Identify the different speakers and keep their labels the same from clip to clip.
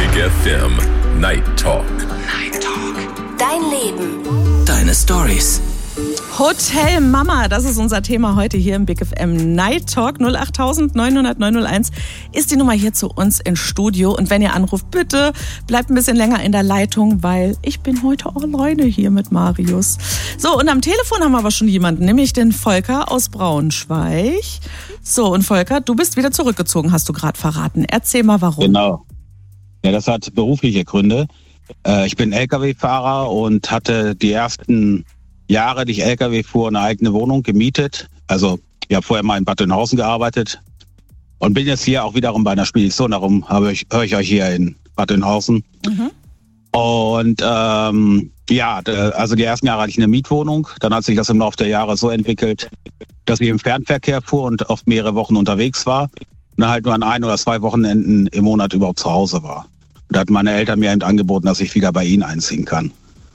Speaker 1: Big FM Night Talk.
Speaker 2: Night Talk. Dein Leben.
Speaker 3: Deine Stories.
Speaker 4: Hotel Mama, das ist unser Thema heute hier im Big FM Night Talk. 08000 900 901 ist die Nummer hier zu uns ins Studio. Und wenn ihr anruft, bitte bleibt ein bisschen länger in der Leitung, weil ich bin heute alleine hier mit Marius. So, und am Telefon haben wir aber schon jemanden, nämlich den Volker aus Braunschweig. So, und Volker, du bist wieder zurückgezogen, hast du gerade verraten. Erzähl mal, warum.
Speaker 5: Genau. Ja, das hat berufliche Gründe. Ich bin LKW-Fahrer und hatte die ersten Jahre, die ich LKW fuhr, eine eigene Wohnung gemietet. Also ich habe vorher mal in Bad Oeynhausen gearbeitet und bin jetzt hier auch wiederum bei einer Spedition. Darum höre ich euch hier in Bad Oeynhausen. Mhm. Und also die ersten Jahre hatte ich eine Mietwohnung. Dann hat sich das im Laufe der Jahre so entwickelt, dass ich im Fernverkehr fuhr und oft mehrere Wochen unterwegs war. Und dann halt nur an 1 oder 2 Wochenenden im Monat überhaupt zu Hause war. Und da hatten meine Eltern mir eben angeboten, dass ich wieder bei ihnen einziehen kann.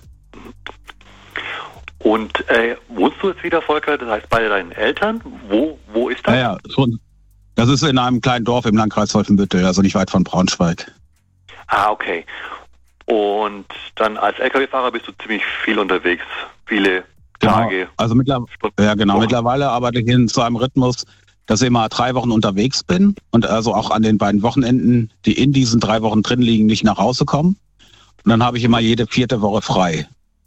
Speaker 6: Und wohnst du jetzt wieder, Volker, das heißt bei deinen Eltern? Wo ist das?
Speaker 5: Ja, schon. Das ist in einem kleinen Dorf im Landkreis Wolfenbüttel, also nicht weit von Braunschweig.
Speaker 6: Ah, okay. Und dann als LKW-Fahrer bist du ziemlich viel unterwegs, viele Tage.
Speaker 5: Also mittlerweile arbeite ich in so einem Rhythmus, dass ich immer 3 Wochen unterwegs bin und also auch an den beiden Wochenenden, die in diesen 3 Wochen drin liegen, nicht nach Hause kommen. Und dann habe ich immer jede 4. Woche frei.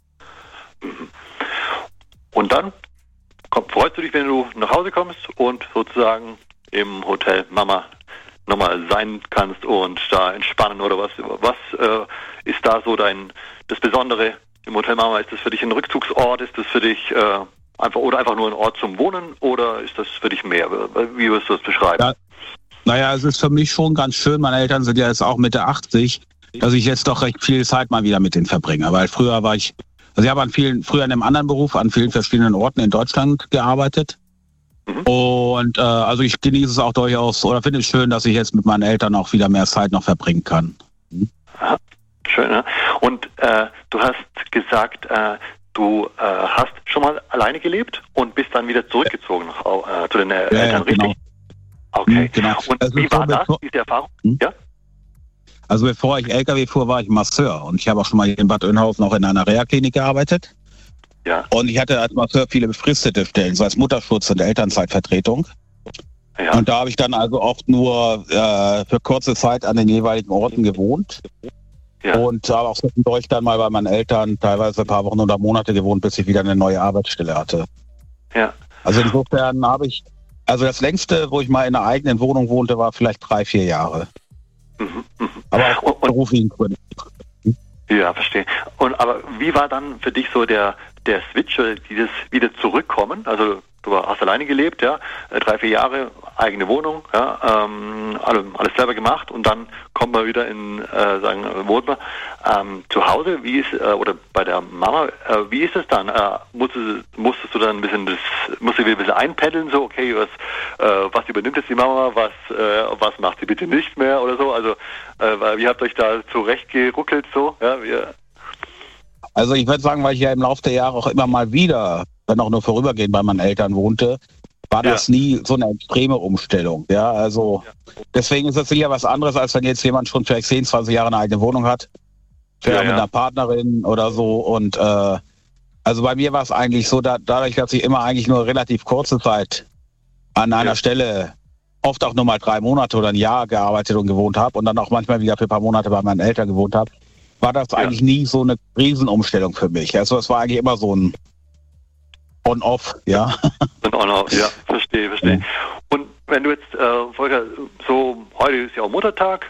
Speaker 6: Und dann freust du dich, wenn du nach Hause kommst und sozusagen im Hotel Mama nochmal sein kannst und da entspannen oder was? Was ist da so das Besondere im Hotel Mama? Ist das für dich ein Rückzugsort? Ist das für dich einfach nur ein Ort zum Wohnen oder ist das für dich mehr? Wie würdest du das beschreiben? Ja,
Speaker 5: naja, es ist für mich schon ganz schön. Meine Eltern sind ja jetzt auch Mitte 80, dass ich jetzt doch recht viel Zeit mal wieder mit denen verbringe. Weil früher war ich ich habe früher in einem anderen Beruf an vielen verschiedenen Orten in Deutschland gearbeitet. Mhm. Und also ich genieße es auch durchaus oder finde es schön, dass ich jetzt mit meinen Eltern auch wieder mehr Zeit noch verbringen kann. Mhm.
Speaker 6: Aha, schön, ne? Und du hast gesagt, du hast schon mal alleine gelebt und bist dann wieder zurückgezogen zu den Eltern, richtig?
Speaker 5: Genau.
Speaker 6: Okay.
Speaker 5: Genau.
Speaker 6: Und wie war das, diese Erfahrung? Ja?
Speaker 5: Also bevor ich LKW fuhr, war ich Masseur und ich habe auch schon mal in Bad Oeynhausen auch in einer Reha-Klinik gearbeitet. Ja. Und ich hatte als Masseur viele befristete Stellen, so als Mutterschutz und Elternzeitvertretung. Ja. Und da habe ich dann also oft nur für kurze Zeit an den jeweiligen Orten gewohnt. Ja. Und habe auch zwischendurch dann mal bei meinen Eltern teilweise ein paar Wochen oder Monate gewohnt, bis ich wieder eine neue Arbeitsstelle hatte. Ja. Also insofern also das längste, wo ich mal in einer eigenen Wohnung wohnte, war vielleicht 3-4 Jahre. Aber auch beruflichen Gründen.
Speaker 6: Ja, verstehe. Aber wie war dann für dich so der Switch oder dieses wieder zurückkommen? Also du hast alleine gelebt, ja, 3-4 Jahre, eigene Wohnung, ja, alles selber gemacht und dann kommt man wieder wohnt man zu Hause, oder bei der Mama, wie ist es dann? Musstest du dann musst du wieder ein bisschen einpendeln, so, okay, was übernimmt jetzt die Mama, was macht sie bitte nicht mehr oder so? Also, wie habt ihr euch da zurechtgeruckelt, so, ja,
Speaker 5: Also ich würde sagen, weil ich ja im Laufe der Jahre auch immer mal wieder, wenn auch nur vorübergehend bei meinen Eltern wohnte, war das nie so eine extreme Umstellung. Ja, also deswegen ist das sicher was anderes, als wenn jetzt jemand schon vielleicht 10, 20 Jahre eine eigene Wohnung hat, vielleicht mit einer Partnerin oder so. Und also bei mir war es eigentlich so, dadurch, dass ich immer eigentlich nur relativ kurze Zeit an einer Stelle, oft auch nur mal 3 Monate oder ein Jahr gearbeitet und gewohnt habe und dann auch manchmal wieder für ein paar Monate bei meinen Eltern gewohnt habe, war das eigentlich nie so eine Riesenumstellung für mich. Also es war eigentlich immer so ein On-Off, ja.
Speaker 6: Ein On-Off, ja, verstehe. Mhm. Und wenn du jetzt, Volker, so, heute ist ja auch Muttertag,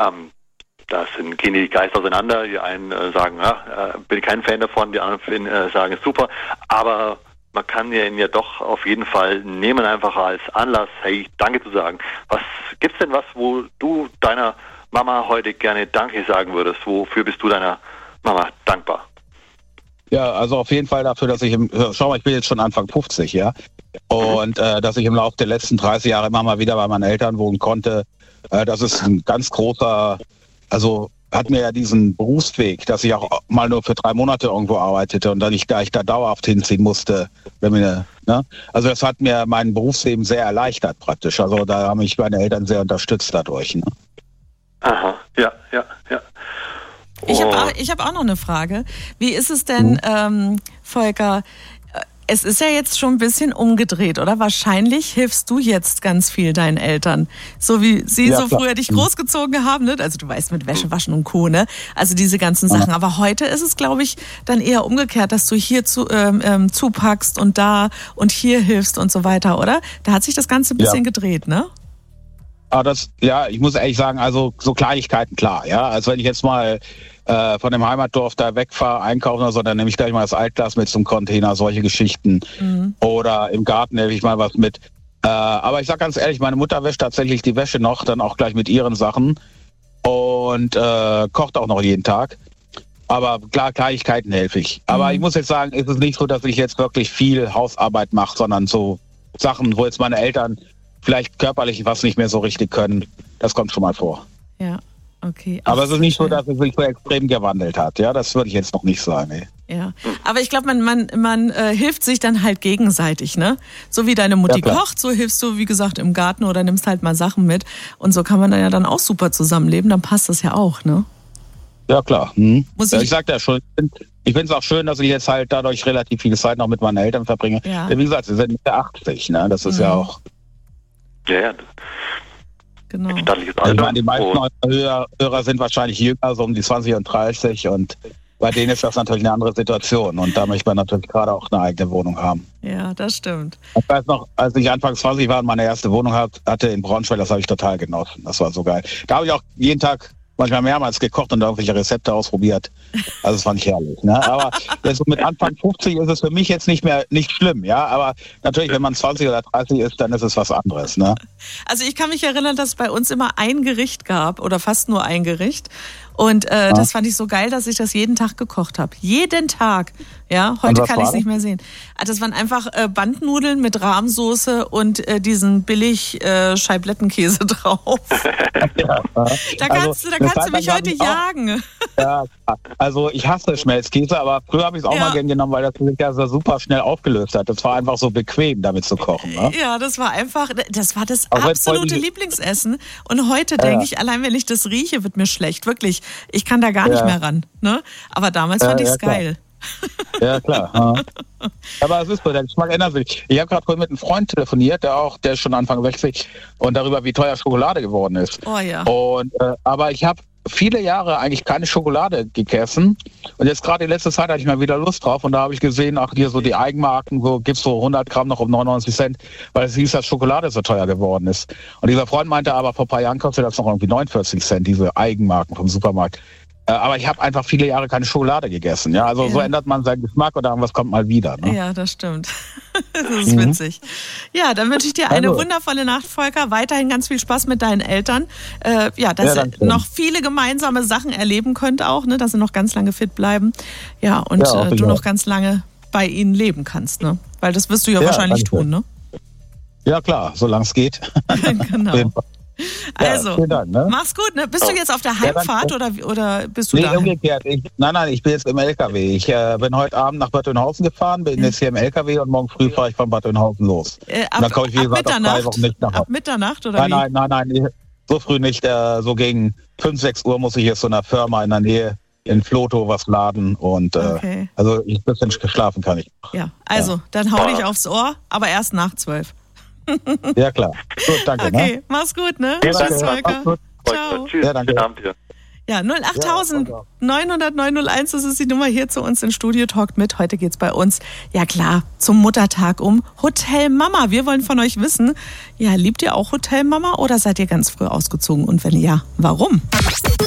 Speaker 6: gehen die Geister auseinander, die einen sagen, bin kein Fan davon, die anderen sagen, super, aber man kann ihn ja doch auf jeden Fall nehmen, einfach als Anlass, hey, danke zu sagen. Gibt's denn was, wo du deiner Mama heute gerne Danke sagen würdest? Wofür bist du deiner Mama dankbar?
Speaker 5: Ja, also auf jeden Fall dafür, dass ich schau mal, ich bin jetzt schon Anfang 50, ja. Und dass ich im Laufe der letzten 30 Jahre immer mal wieder bei meinen Eltern wohnen konnte, das ist ein ganz großer, also hat mir ja diesen Berufsweg, dass ich auch mal nur für 3 Monate irgendwo arbeitete und dann ich da dauerhaft hinziehen musste. Also das hat mir mein Berufsleben sehr erleichtert praktisch. Also da haben mich meine Eltern sehr unterstützt dadurch. Ne?
Speaker 6: Aha, ja.
Speaker 4: ich hab auch noch eine Frage. Wie ist es denn, Volker, es ist ja jetzt schon ein bisschen umgedreht, oder? Wahrscheinlich hilfst du jetzt ganz viel deinen Eltern. So wie sie so früher dich großgezogen haben, ne? Also du weißt, mit Wäsche waschen und Co., ne? Also diese ganzen Sachen. Aber heute ist es, glaube ich, dann eher umgekehrt, dass du hier zupackst und da und hier hilfst und so weiter, oder? Da hat sich das Ganze ein bisschen gedreht, ne?
Speaker 5: Aber ich muss ehrlich sagen, also so Kleinigkeiten, klar, ja. Also wenn ich jetzt mal von dem Heimatdorf da wegfahre, einkaufen oder so, dann nehme ich gleich mal das Altglas mit zum Container, solche Geschichten. Oder im Garten nehme ich mal was mit. Aber ich sag ganz ehrlich, meine Mutter wäscht tatsächlich die Wäsche noch, dann auch gleich mit ihren Sachen und kocht auch noch jeden Tag. Aber klar, Kleinigkeiten helfe ich. Aber ich muss jetzt sagen, es ist nicht so, dass ich jetzt wirklich viel Hausarbeit mache, sondern so Sachen, wo jetzt meine Eltern vielleicht körperlich was nicht mehr so richtig können. Das kommt schon mal vor.
Speaker 4: Ja. Okay.
Speaker 5: Aber es ist nicht so, dass es sich so extrem gewandelt hat. Ja, das würde ich jetzt noch nicht sagen. Ey.
Speaker 4: Ja, aber ich glaube, man hilft sich dann halt gegenseitig, ne? So wie deine Mutti kocht, so hilfst du, wie gesagt, im Garten oder nimmst halt mal Sachen mit. Und so kann man dann auch super zusammenleben, dann passt das ja auch, ne?
Speaker 5: Ja, klar. Ich sag ja schon, ich finde es auch schön, dass ich jetzt halt dadurch relativ viel Zeit noch mit meinen Eltern verbringe. Ja. Wie gesagt, sie sind Mitte 80, ne? Das ist ja auch...
Speaker 6: Ja,
Speaker 4: genau.
Speaker 6: Stattliches Alter.
Speaker 5: Ich meine, die meisten Hörer sind wahrscheinlich jünger, so um die 20 und 30 und bei denen ist das natürlich eine andere Situation und da möchte man natürlich gerade auch eine eigene Wohnung haben.
Speaker 4: Ja, das stimmt.
Speaker 5: Ich weiß noch, als ich Anfang 20 war und meine erste Wohnung hatte in Braunschweig, das habe ich total genossen. Das war so geil. Da habe ich auch jeden Tag manchmal mehrmals gekocht und irgendwelche Rezepte ausprobiert. Also das fand ich herrlich. Ne? Aber jetzt mit Anfang 50 ist es für mich jetzt nicht schlimm. Ja, aber natürlich, wenn man 20 oder 30 ist, dann ist es was anderes. Ne?
Speaker 4: Also ich kann mich erinnern, dass es bei uns immer ein Gericht gab oder fast nur ein Gericht. Und das fand ich so geil, dass ich das jeden Tag gekocht habe. Jeden Tag. Ja, heute kann ich es nicht mehr sehen. Das waren einfach Bandnudeln mit Rahmsoße und diesen billig Scheiblettenkäse drauf. Da kannst du mich heute jagen.
Speaker 5: Ja, also ich hasse Schmelzkäse, aber früher habe ich es auch mal gern genommen, weil das sich ja so super schnell aufgelöst hat. Das war einfach so bequem, damit zu kochen. Ne?
Speaker 4: Ja, das war das absolute Lieblingsessen. Und heute denke ich, allein wenn ich das rieche, wird mir schlecht. Wirklich. Ich kann da gar nicht mehr ran. Ne? Aber damals fand ich es geil.
Speaker 5: Ja, klar. Aber es ist so, der Geschmack ändert sich. Ich habe gerade vorhin mit einem Freund telefoniert, der ist schon Anfang 60 und darüber, wie teuer Schokolade geworden ist.
Speaker 4: Oh ja.
Speaker 5: Und aber ich habe viele Jahre eigentlich keine Schokolade gegessen und jetzt gerade die letzte Zeit hatte ich mal wieder Lust drauf und da habe ich gesehen, ach hier so die Eigenmarken, wo gibt's so 100 Gramm noch um 99 Cent, weil es hieß, dass Schokolade so teuer geworden ist. Und dieser Freund meinte aber, vor ein paar Jahren kostet das noch irgendwie 49 Cent, diese Eigenmarken vom Supermarkt. Aber ich habe einfach viele Jahre keine Schokolade gegessen. Ja, also so ändert man seinen Geschmack oder irgendwas kommt mal wieder. Ne?
Speaker 4: Ja, das stimmt. Das ist witzig. Ja, dann wünsche ich dir eine wundervolle Nacht, Volker. Weiterhin ganz viel Spaß mit deinen Eltern. Dass ihr noch viele gemeinsame Sachen erleben könnt auch, ne? Dass sie noch ganz lange fit bleiben. Ja, und du noch ganz lange bei ihnen leben kannst, ne? Weil das wirst du ja wahrscheinlich tun, ne? Ja,
Speaker 5: klar, solange es geht.
Speaker 4: Genau. Also, Dank, ne? Mach's gut, ne? Bist du jetzt auf der Heimfahrt oder bist du da?
Speaker 5: Nee, umgekehrt. Nein, ich bin jetzt im LKW. Ich bin heute Abend nach Bad Oeynhausen gefahren, bin jetzt hier im LKW und morgen früh fahre ich von Bad Oeynhausen los.
Speaker 4: Dann komme ich, wie gesagt, auf 3 Wochen nicht nach Hause. Ab Mitternacht oder wie?
Speaker 5: Nein, so früh nicht. So gegen 5, 6 Uhr muss ich jetzt zu einer Firma in der Nähe in Floto was laden und also ein bisschen schlafen kann ich.
Speaker 4: Ja, also, dann hau dich aufs Ohr, aber erst nach 12.
Speaker 5: Ja, klar. Gut, danke.
Speaker 4: Okay, mach's gut, ne?
Speaker 5: Ja,
Speaker 4: Tschüss, Volker. Ciao.
Speaker 6: Tschüss.
Speaker 5: Ja, danke.
Speaker 4: Ja, 08900 das ist die Nummer hier zu uns im Studio. Talkt mit. Heute geht's bei uns, ja klar, zum Muttertag um Hotel Mama. Wir wollen von euch wissen, ja, liebt ihr auch Hotel Mama oder seid ihr ganz früh ausgezogen? Und wenn ja, warum?